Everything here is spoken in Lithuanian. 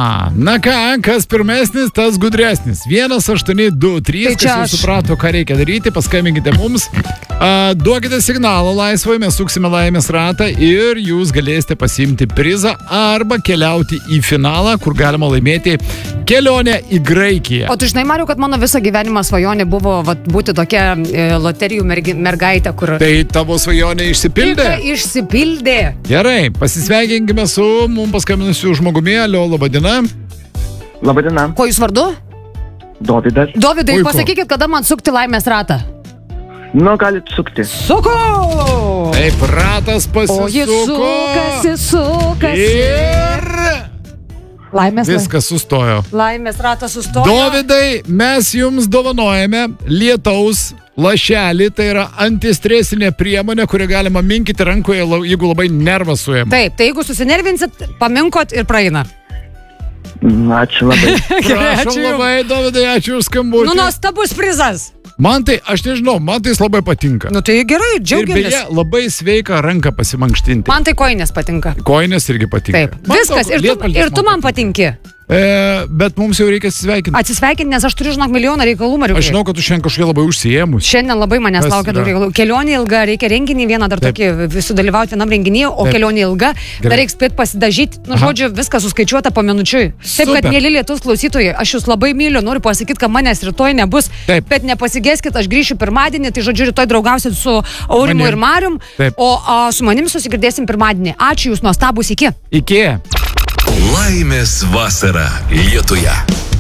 Na ką, kas pirmesnis, tas gudresnis. 1-8-2-3, Tai kas jau suprato, ką reikia daryti, paskambinkite mums. Duokite signalą laisvai, mes suksime laimės ratą ir jūs galėsite pasiimti prizą arba keliauti į finalą, kur galima laimėti kelionę į Graikiją. O tu žinai, Mariu, kad mano visą gyvenimą svajonė buvo būti tokia loterijų mergaitė, kur... Tai tavo svajonė išsipildė? Išsipildė. Gerai, pasisveikinkime su mums paskambinusiu žmogumi. Alio, laba diena. Labadiena. Ko jūs vardu? Dovydas. Dovydai, Puiku. pasakykit, kada man sukti laimės ratą. Nu, galit sukti. Suku! Taip, ratas O jis pasisuko. sukasi. Ir Laimės, viskas sustojo. laimės ratas sustojo. Dovydai, mes jums dovanojame lietaus lašelį, tai yra antistresinė priemonė, kurią galima minkyti rankoje, jeigu labai nervas suėma. Taip, tai jeigu susinervinsit, paminkot ir praeina. Ačiū labai. Prašom labai, Dovydai, ačiū už skambutį. Nu, nuostabus prizas. Man tai, aš nežinau, man tai labai patinka. Nu, tai gerai, Ir džiaugiamės. beje, labai sveika ranką pasimankštinti. Man tai koinės patinka. Koinės irgi patinka. Taip, Man viskas. toks lietpaltis Ir tu man patinki. Bet mums jau reikia atsisveikinti. Atsisveikinti, nes aš turiu, žinok, milijoną reikalų, Mariukai. Aš žinau, kad tu šiandien kažkaip labai užsiėmus. Šiandien labai manęs Kas laukia daug yra? reikalų. Kelionė ilga, reikia renginį vieną dar Taip. tokį, sudalyvauti vienam renginyje, o Taip. kelionė ilga, Gerai. dar reikia spėti pasidažyti. Nu, Aha. žodžiu, viskas suskaičiuota po minučiui. Taip, kad Super. mėly Lietuvos klausytojai, aš jūs labai myliu, noriu pasakyti, kad manęs rytoj nebus, Taip. bet nepasigėskit, aš grįšiu pirmadienį, tai žodžiu, rytoj draugausit su Aurimu Manim. ir Marium, Taip. o su manim susigirdėsim pirmadienį. Ačiū jūs nuostabus, iki. Iki. Laimės vasara Lietuje.